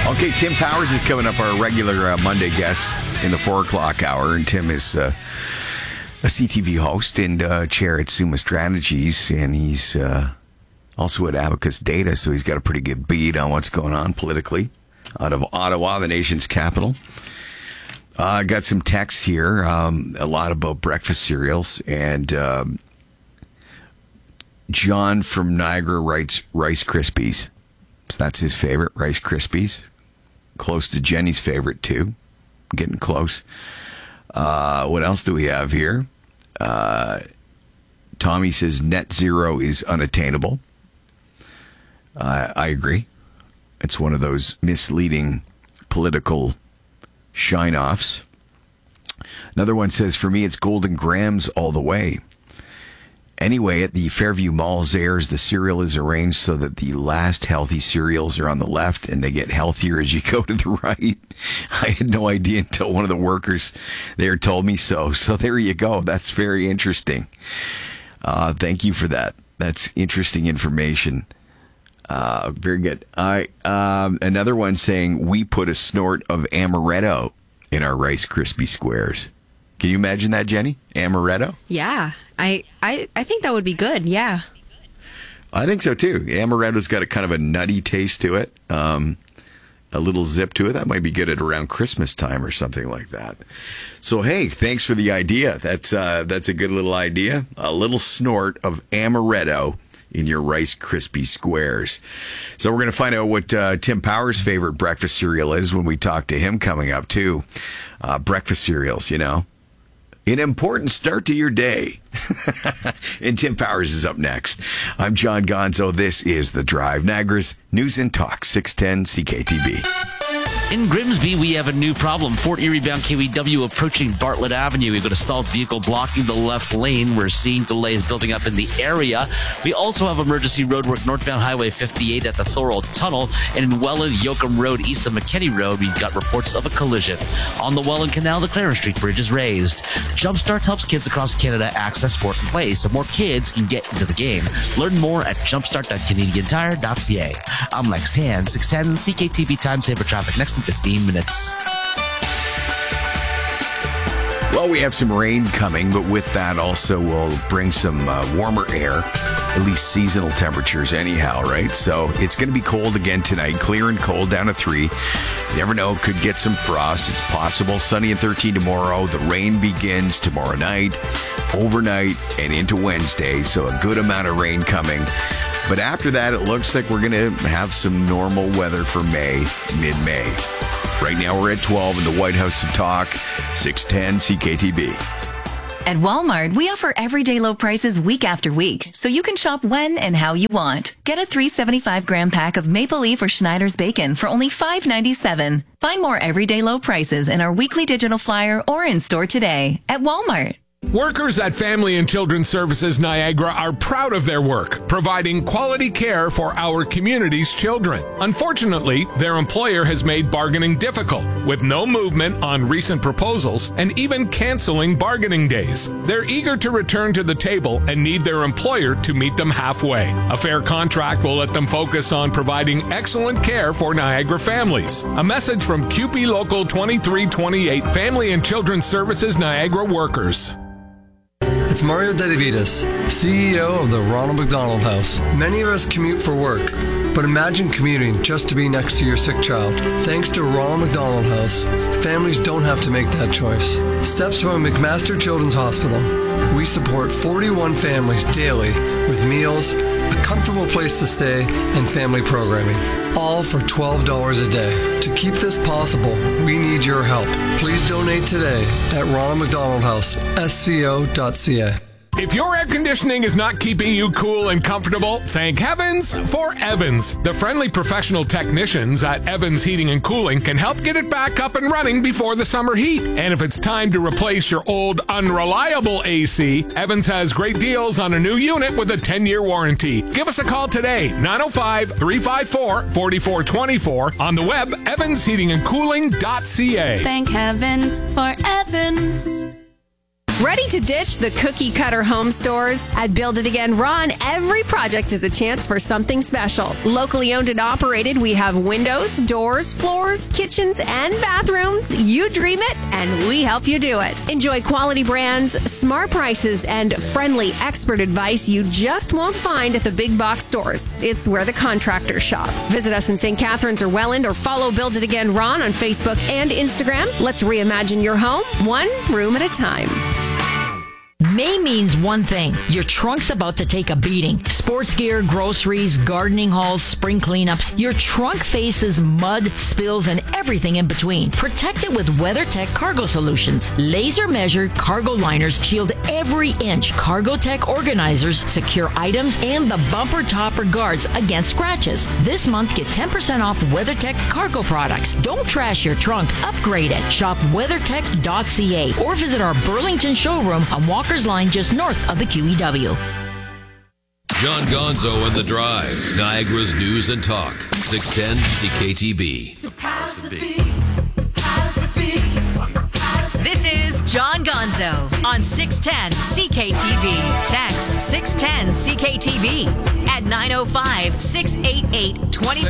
Okay, Tim Powers is coming up, our regular Monday guest in the 4 o'clock hour. And Tim is a CTV host and chair at Summa Strategies. And he's also at Abacus Data, so he's got a pretty good beat on what's going on politically out of Ottawa, the nation's capital. I got some texts here, a lot about breakfast cereals. And John from Niagara writes Rice Krispies. So that's his favorite, Rice Krispies. Close to Jenny's favorite, too. Getting close. What else do we have here? Tommy says net zero is unattainable. I agree. It's one of those misleading political shine-offs. Another one says, for me, it's Golden Grams all the way. Anyway, at the Fairview Mall Zayres, the cereal is arranged so that the last healthy cereals are on the left and they get healthier as you go to the right. I had no idea until one of the workers there told me so. So there you go. That's very interesting. Thank you for that. That's interesting information. Very good. Another one saying we put a snort of amaretto in our Rice Krispie squares. Can you imagine that, Jenny? Amaretto? Yeah. I think that would be good, yeah. I think so, too. Amaretto's got a kind of a nutty taste to it, a little zip to it. That might be good at around Christmas time or something like that. So, hey, thanks for the idea. That's a good little idea. A little snort of amaretto in your Rice Krispie squares. So we're going to find out what Tim Powers' favorite breakfast cereal is when we talk to him coming up, too. Breakfast cereals, you know. An important start to your day. And Tim Powers is up next. I'm John Gonzo. This is The Drive. Niagara's News and Talk, 610 CKTB. In Grimsby, we have a new problem. Fort Erie-bound KWW approaching Bartlett Avenue. We've got a stalled vehicle blocking the left lane. We're seeing delays building up in the area. We also have emergency roadwork northbound Highway 58 at the Thorold Tunnel. And in Welland, Yoakum Road east of McKinney Road, we've got reports of a collision. On the Welland Canal, the Clarence Street Bridge is raised. Jumpstart helps kids across Canada access sport and play so more kids can get into the game. Learn more at jumpstart.canadiantire.ca. I'm Lex Tan, 610 CKTB Time Saver Traffic. Next in 15 minutes. Well, we have some rain coming, but with that also we'll bring some warmer air, at least seasonal temperatures anyhow, right? So it's going to be cold again tonight, clear and cold, down to 3. You never know, could get some frost. It's possible. Sunny and 13 tomorrow. The rain begins tomorrow night, overnight, and into Wednesday. So a good amount of rain coming. But after that, it looks like we're going to have some normal weather for May, mid-May. Right now, we're at 12 in the White House of Talk, 610 CKTB. At Walmart, we offer everyday low prices week after week, so you can shop when and how you want. Get a 375-gram pack of Maple Leaf or Schneider's bacon for only $5.97. Find more everyday low prices in our weekly digital flyer or in-store today at Walmart. Workers at Family and Children's Services Niagara are proud of their work, providing quality care for our community's children. Unfortunately, their employer has made bargaining difficult, with no movement on recent proposals and even canceling bargaining days. They're eager to return to the table and need their employer to meet them halfway. A fair contract will let them focus on providing excellent care for Niagara families. A message from CUPE Local 2328, Family and Children's Services Niagara workers. It's Mario Dedivitas, CEO of the Ronald McDonald House. Many of us commute for work, but imagine commuting just to be next to your sick child. Thanks to Ronald McDonald House, families don't have to make that choice. Steps from McMaster Children's Hospital. We support 41 families daily with meals, a comfortable place to stay, and family programming, all for $12 a day. To keep this possible, we need your help. Please donate today at Ronald McDonald House, sco.ca. If your air conditioning is not keeping you cool and comfortable, thank heavens for Evans. The friendly professional technicians at Evans Heating and Cooling can help get it back up and running before the summer heat. And if it's time to replace your old unreliable AC, Evans has great deals on a new unit with a 10-year warranty. Give us a call today, 905-354-4424, on the web, evansheatingandcooling.ca. Thank heavens for Evans. Ready to ditch the cookie cutter home stores? At Build It Again Ron, every project is a chance for something special. Locally owned and operated, we have windows, doors, floors, kitchens, and bathrooms. You dream it, and we help you do it. Enjoy quality brands, smart prices, and friendly expert advice you just won't find at the big box stores. It's where the contractors shop. Visit us in St. Catharines or Welland, or follow Build It Again Ron on Facebook and Instagram. Let's reimagine your home, one room at a time. May means one thing. Your trunk's about to take a beating. Sports gear, groceries, gardening hauls, spring cleanups. Your trunk faces mud, spills, and everything in between. Protect it with WeatherTech Cargo Solutions. Laser-measured cargo liners shield every inch. CargoTech organizers secure items and the bumper topper guards against scratches. This month, get 10% off WeatherTech cargo products. Don't trash your trunk. Upgrade it. Shop WeatherTech.ca or visit our Burlington showroom on Walker's Line just north of the QEW. John Gonzo and The Drive, Niagara's News and Talk, 610 CKTB. This is John Gonzo on 610 CKTB. Text 610 CKTB at 905-688-20.